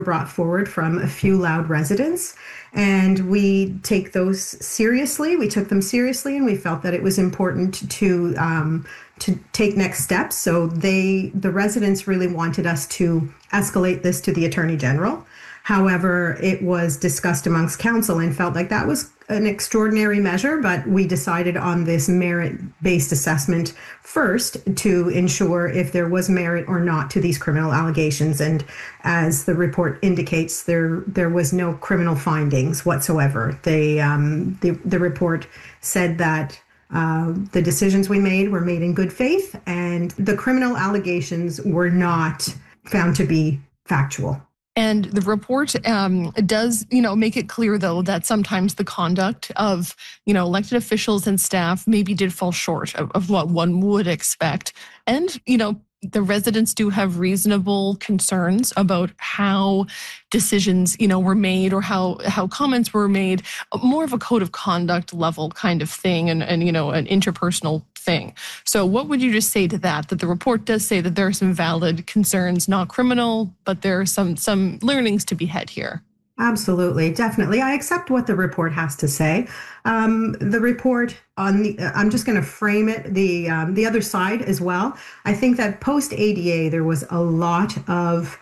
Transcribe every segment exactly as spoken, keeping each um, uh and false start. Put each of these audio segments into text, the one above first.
brought forward from a few loud residents, and we take those seriously. We took them seriously, and we felt that it was important to um, to take next steps. So they, the residents, really wanted us to escalate this to the Attorney General. However, it was discussed amongst council and felt like that was an extraordinary measure, but we decided on this merit-based assessment first to ensure if there was merit or not to these criminal allegations. And as the report indicates, there there was no criminal findings whatsoever. They, um, the, the report said that uh, the decisions we made were made in good faith, and the criminal allegations were not found to be factual. And the report um, does, you know, make it clear, though, that sometimes the conduct of, you know, elected officials and staff maybe did fall short of, of what one would expect. And, you know, the residents do have reasonable concerns about how decisions, you know, were made or how how comments were made, more of a code of conduct level kind of thing, and, and you know, an interpersonal thing. So what would you just say to that, that the report does say that there are some valid concerns, not criminal, but there are some some learnings to be had here? Absolutely, definitely. I accept what the report has to say. Um, the report on the, I'm just going to frame it the um, the other side as well. I think that post A D A, there was a lot of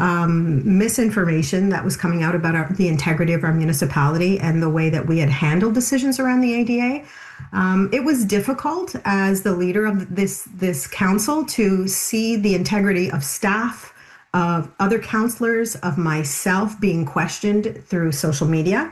um, misinformation that was coming out about our, the integrity of our municipality and the way that we had handled decisions around the A D A. Um, it was difficult as the leader of this this council to see the integrity of staff, of other councillors, of myself being questioned through social media.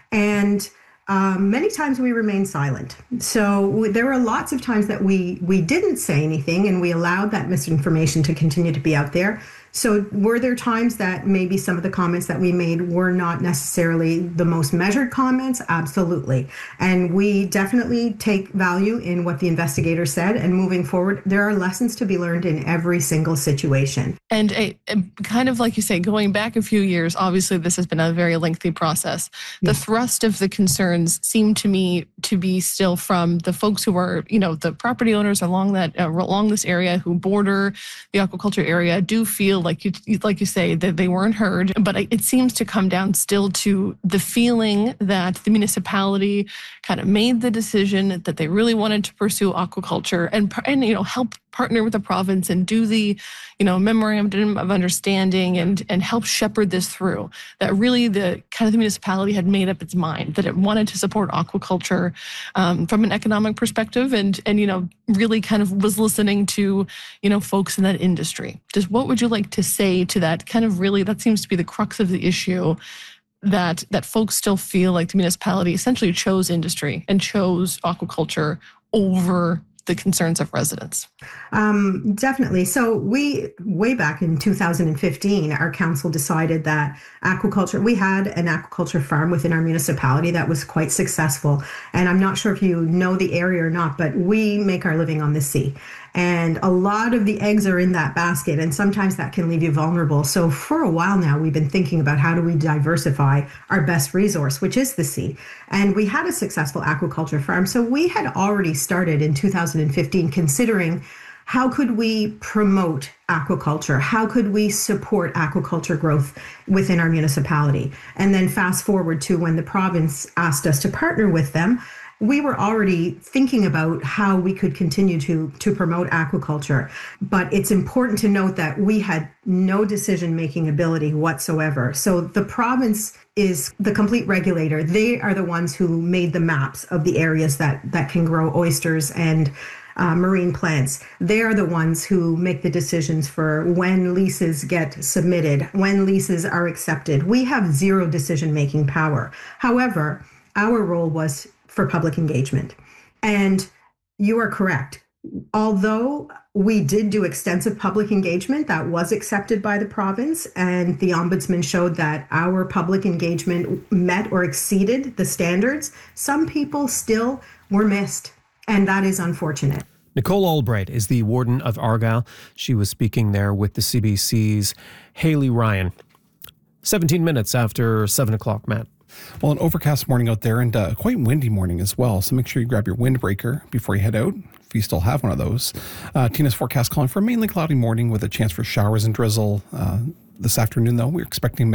And um, many times we remained silent. So we, there were lots of times that we we didn't say anything, and we allowed that misinformation to continue to be out there. So were there times that maybe some of the comments that we made were not necessarily the most measured comments? Absolutely. And we definitely take value in what the investigator said. And moving forward, there are lessons to be learned in every single situation. And a, a, kind of like you say, going back a few years, obviously this has been a very lengthy process. The yeah. thrust of the concerns seem to me to be still from the folks who are, you know, the property owners along that uh, along this area who border the aquaculture area do feel like you like you say that they weren't heard, but it seems to come down still to the feeling that the municipality kind of made the decision that they really wanted to pursue aquaculture and and you know help partner with the province and do the you know memorandum of understanding and and help shepherd this through. That really the kind of the municipality had made up its mind that it wanted to support aquaculture um, from an economic perspective, and and you know really kind of was listening to you know folks in that industry. Just what would you like to say to that? Kind of really that seems to be the crux of the issue. That that folks still feel like the municipality essentially chose industry and chose aquaculture over the concerns of residents. Um, definitely. So we, way back in two thousand fifteen, our council decided that aquaculture, we had an aquaculture farm within our municipality that was quite successful. And I'm not sure if you know the area or not, but we make our living on the sea. And a lot of the eggs are in that basket, and sometimes that can leave you vulnerable. So for a while now, we've been thinking about how do we diversify our best resource, which is the sea. And we had a successful aquaculture farm. So we had already started in two thousand fifteen considering how could we promote aquaculture? How could we support aquaculture growth within our municipality? And then fast forward to when the province asked us to partner with them, we were already thinking about how we could continue to, to promote aquaculture. But it's important to note that we had no decision-making ability whatsoever. So the province is the complete regulator. They are the ones who made the maps of the areas that, that can grow oysters and uh, marine plants. They are the ones who make the decisions for when leases get submitted, when leases are accepted. We have zero decision-making power. However, our role was for public engagement. And you are correct. Although we did do extensive public engagement, that was accepted by the province, and the ombudsman showed that our public engagement met or exceeded the standards, some people still were missed, and that is unfortunate. Nicole Albright is the warden of Argyll. She was speaking there with the C B C's Haley Ryan. seventeen minutes after seven o'clock, Matt. Well, an overcast morning out there and a quite windy morning as well. So make sure you grab your windbreaker before you head out, if you still have one of those. Uh, Tina's forecast calling for a mainly cloudy morning with a chance for showers and drizzle. Uh, this afternoon, though, we're expecting